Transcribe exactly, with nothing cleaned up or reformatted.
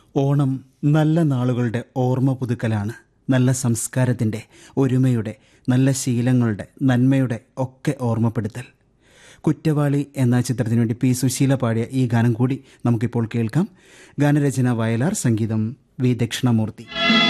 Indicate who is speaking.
Speaker 1: ഓണം നല്ല നാളുകളുടെ ഓർമ്മ പുതുക്കലാണ്. നല്ല സംസ്കാരത്തിൻ്റെ, ഒരുമയുടെ, നല്ല ശീലങ്ങളുടെ, നന്മയുടെ ഒക്കെ ഓർമ്മപ്പെടുത്തൽ. കുറ്റവാളി എന്ന ചിത്രത്തിനു വേണ്ടി പി സുശീല പാടിയ ഈ ഗാനം കൂടി നമുക്കിപ്പോൾ കേൾക്കാം. ഗാനരചന വയലാർ, സംഗീതം വി ദക്ഷിണാമൂർത്തി.